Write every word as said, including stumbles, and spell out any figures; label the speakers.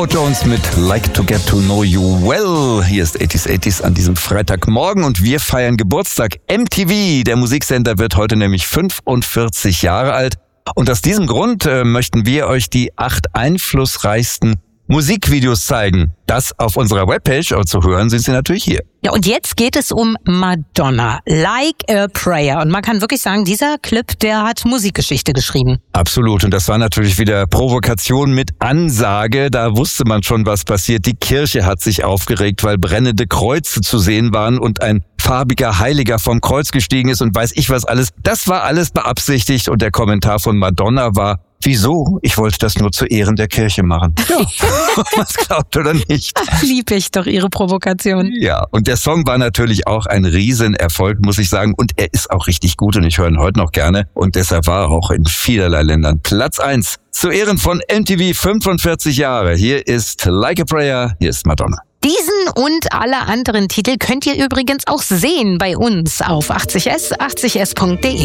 Speaker 1: Jones mit Like to Get to Know You Well. Hier ist achtziger achtziger an diesem Freitagmorgen und wir feiern Geburtstag. M T V, der Musiksender, wird heute nämlich fünfundvierzig Jahre alt. Und aus diesem Grund äh, möchten wir euch die acht einflussreichsten Musikvideos zeigen. Das auf unserer Webpage, aber zu hören sind sie natürlich hier.
Speaker 2: Ja, und jetzt geht es um Madonna, Like a Prayer. Und man kann wirklich sagen, dieser Clip, der hat Musikgeschichte geschrieben.
Speaker 1: Absolut. Und das war natürlich wieder Provokation mit Ansage. Da wusste man schon, was passiert. Die Kirche hat sich aufgeregt, weil brennende Kreuze zu sehen waren und ein farbiger Heiliger vom Kreuz gestiegen ist und weiß ich was alles. Das war alles beabsichtigt und der Kommentar von Madonna war: Wieso? Ich wollte das nur zu Ehren der Kirche machen. Ja, was glaubt oder nicht?
Speaker 2: Lieb ich doch Ihre Provokation.
Speaker 1: Ja, und der Song war natürlich auch ein Riesenerfolg, muss ich sagen. Und er ist auch richtig gut und ich höre ihn heute noch gerne. Und deshalb war er auch in vielerlei Ländern Platz eins. Zu Ehren von M T V fünfundvierzig Jahre. Hier ist Like a Prayer, hier ist Madonna.
Speaker 2: Diesen und alle anderen Titel könnt ihr übrigens auch sehen bei uns auf achtzig s, achtzig s punkt de.